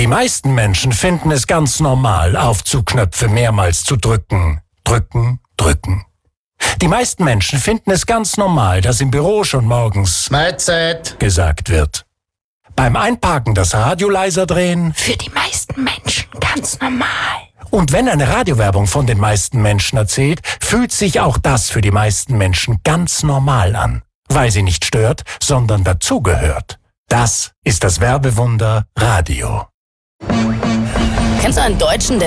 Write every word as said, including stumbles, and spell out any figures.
Die meisten Menschen finden es ganz normal, Aufzugknöpfe mehrmals zu drücken. Drücken, drücken. Die meisten Menschen finden es ganz normal, dass im Büro schon morgens Mahlzeit gesagt wird. Beim Einparken das Radio leiser drehen. Für die meisten Menschen ganz normal. Und wenn eine Radiowerbung von den meisten Menschen erzählt, fühlt sich auch das für die meisten Menschen ganz normal an. Weil sie nicht stört, sondern dazugehört. Das ist das Werbewunder Radio. Kennst du einen Deutschen, der